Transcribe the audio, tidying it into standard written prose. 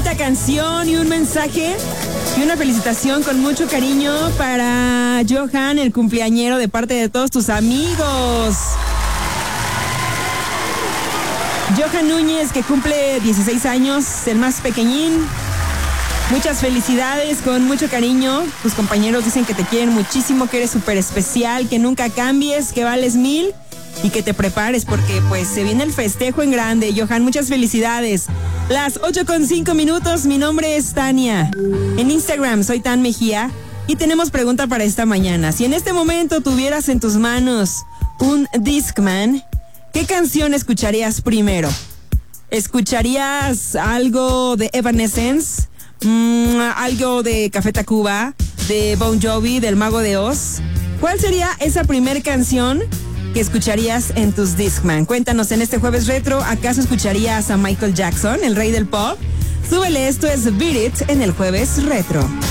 bonita canción y un mensaje y una felicitación con mucho cariño para Johan, el cumpleañero, de parte de todos tus amigos. Johan Núñez, que cumple 16 años, el más pequeñín. Muchas felicidades, con mucho cariño. Tus compañeros dicen que te quieren muchísimo, que eres súper especial, que nunca cambies, que vales 1000 y que te prepares porque pues se viene el festejo en grande. Johan, muchas felicidades. Las 8:05. Mi nombre es Tania. En Instagram soy Tan Mejía y tenemos pregunta para esta mañana. Si en este momento tuvieras en tus manos un Discman, ¿qué canción escucharías primero? ¿Escucharías algo de Evanescence? ¿Algo de Café Tacuba? ¿De Bon Jovi? ¿Del Mago de Oz? ¿Cuál sería esa primer canción que escucharías en tus Discman? Cuéntanos en este jueves retro. ¿Acaso escucharías a Michael Jackson, el rey del pop? Súbele, esto es Beat It en el jueves retro.